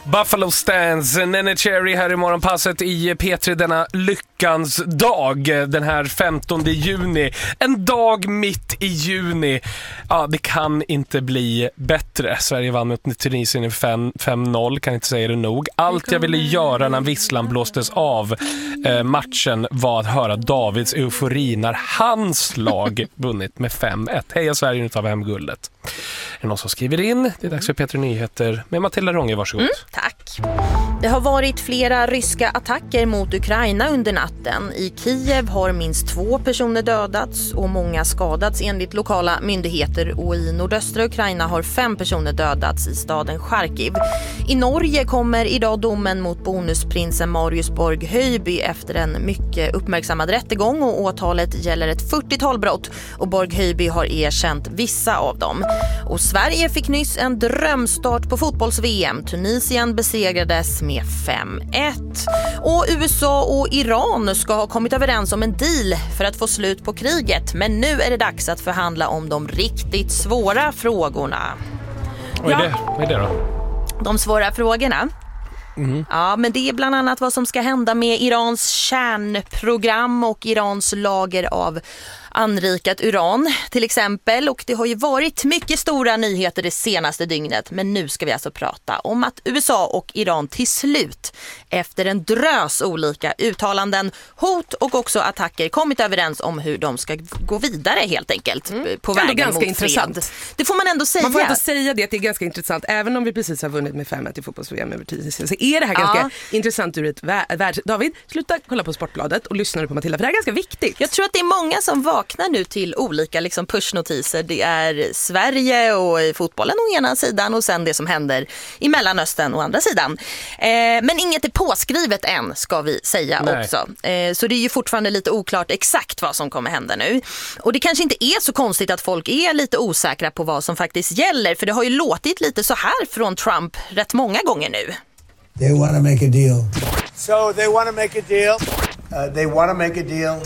Buffalo Stance, Nene Cherry här i morgonpasset i P3 denna lyckans dag, den här 15 juni. En dag mitt i juni. Ja, det kan inte bli bättre. Sverige vann mot Tunisien i 5-0, kan inte säga det nog. Allt jag ville göra när visslan blåstes av matchen var att höra Davids eufori när hans lag vunnit med 5-1. Heja Sverige, nu tar vi hem guldet. Är det någon som skriver in? Det är dags för P3 Nyheter med Matilda Ronge, varsågod. Tack. Det har varit flera ryska attacker mot Ukraina under natten. I Kiev har minst 2 personer dödats och många skadats enligt lokala myndigheter, och i nordöstra Ukraina har 5 personer dödats i staden Charkiv. I Norge kommer idag domen mot bonusprinsen Marius Borg-Høiby efter en mycket uppmärksammad rättegång, och åtalet gäller ett 40-tal brott och Borg-Høiby har erkänt vissa av dem. Och Sverige fick nyss en drömstart på fotbolls-VM. Tunisien besegrades med 5-1. Och USA och Iran ska ha kommit överens om en deal för att få slut på kriget. Men nu är det dags att förhandla om de riktigt svåra frågorna. Vad är det då? De svåra frågorna? Ja, men det är bland annat vad som ska hända med Irans kärnprogram och Irans lager av anrikat uran till exempel. Och det har ju varit mycket stora nyheter det senaste dygnet, men nu ska vi alltså prata om att USA och Iran till slut efter en drös olika uttalanden, hot och också attacker kommit överens om hur de ska gå vidare helt enkelt på vägen mot intressant. Det får man ändå säga. Man får ändå säga det är ganska intressant, även om vi precis har vunnit med 5-1 i fotbolls-VM över Tunisien, så är det här ganska intressant ur ett värld. David, sluta kolla på Sportbladet och lyssna på Matilda, för det här är ganska viktigt. Jag tror att det är många som vaknar nu till olika pushnotiser. Det är Sverige och fotbollen å ena sidan och sen det som händer i Mellanöstern å andra sidan. Men inget är påskrivet än, ska vi säga. Också. Så det är ju fortfarande lite oklart exakt vad som kommer hända nu. Och det kanske inte är så konstigt att folk är lite osäkra på vad som faktiskt gäller, för det har ju låtit lite så här från Trump rätt många gånger nu. They want to make a deal. So they want to make a deal. They want to make a deal.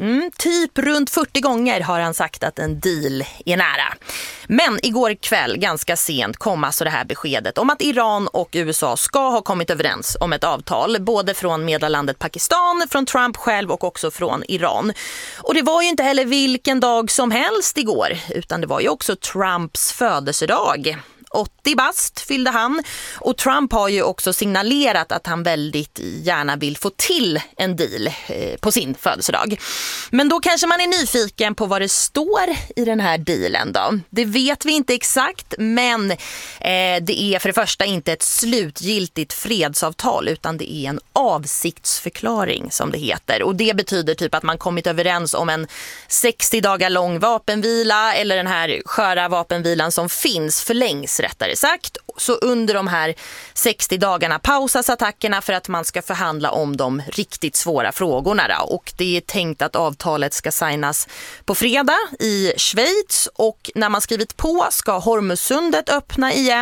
Typ runt 40 gånger har han sagt att en deal är nära. Men igår kväll, ganska sent, kom alltså det här beskedet om att Iran och USA ska ha kommit överens om ett avtal. Både från medlandet Pakistan, från Trump själv och också från Iran. Och det var ju inte heller vilken dag som helst igår, utan det var ju också Trumps födelsedag. 80 bast fyllde han, och Trump har ju också signalerat att han väldigt gärna vill få till en deal på sin födelsedag. Men då kanske man är nyfiken på vad det står i den här dealen då. Det vet vi inte exakt, men det är för det första inte ett slutgiltigt fredsavtal, utan det är en avsiktsförklaring som det heter. Och det betyder typ att man kommit överens om en 60 dagar lång vapenvila, eller den här sköra vapenvilan som finns förlängs rättare sagt. Så under de här 60 dagarna pausas attackerna för att man ska förhandla om de riktigt svåra frågorna då. Och det är tänkt att avtalet ska signas på fredag i Schweiz, och när man skrivit på ska Hormuzsundet öppna igen.